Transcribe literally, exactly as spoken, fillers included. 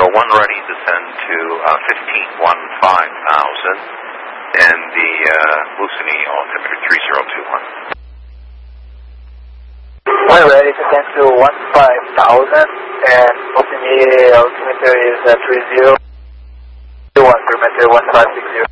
zero one ready to send to uh, fifteen one five thousand, and the uh, Lucini altimeter three zero two one. One ready to send to one five thousand, and Lucini altimeter is uh, three zero two one, perimeter one five six zero.